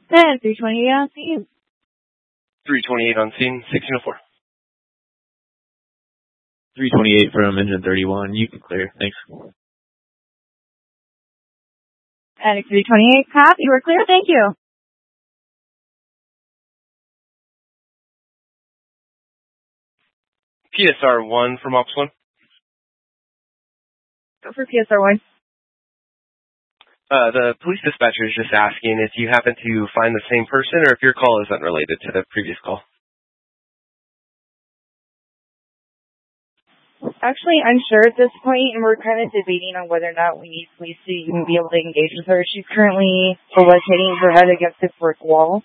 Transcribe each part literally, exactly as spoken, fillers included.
And three twenty-eight on scene. three twenty-eight on scene, sixteen oh four. three twenty-eight from engine thirty-one. You can clear. Thanks. And three twenty-eight, cop. You were clear. Thank you. P S R one from Ops one. Go for P S R one. Uh, the police dispatcher is just asking if you happen to find the same person or if your call is unrelated to the previous call. Actually, unsure at this point, and we're kind of debating on whether or not we need police to even be able to engage with her. She's currently hitting her head against the brick wall.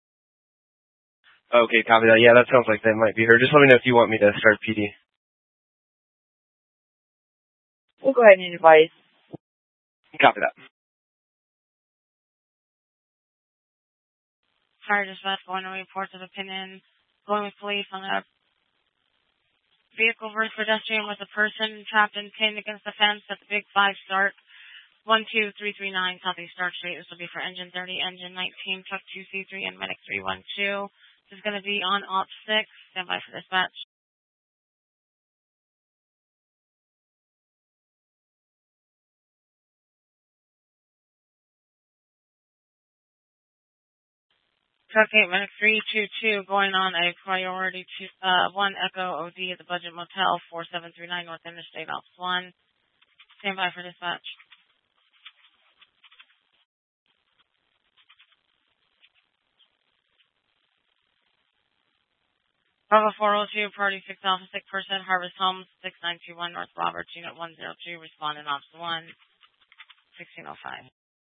Okay, copy that. Yeah, that sounds like that might be her. Just let me know if you want me to start P D. We'll go ahead and advise. Copy that. Fire dispatch going to report of opinion, going with police on a vehicle versus pedestrian with a person trapped and pinned against the fence at the Big Five start, one two three three nine Southeast Stark Street. This will be for engine thirty, engine nineteen, truck two C three, and medic three one two. This is going to be on Op six. Stand by for dispatch. Truck eight, medic three two two, going on a priority two, uh, one Echo O D at the Budget Motel, four seven three nine North Interstate, Ops one. Stand by for dispatch. Bravo four oh two, Party six Alpha, sick person, Harvest Homes, six nine two one North Roberts, Unit one oh two, responding Ops one, sixteen oh five.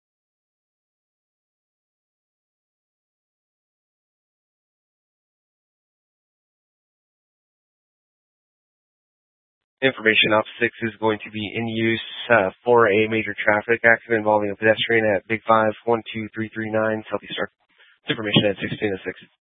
Information Op six is going to be in use uh, for a major traffic accident involving a pedestrian at Big Five, one two three three nine Southeast Stark. Information at sixteen oh six.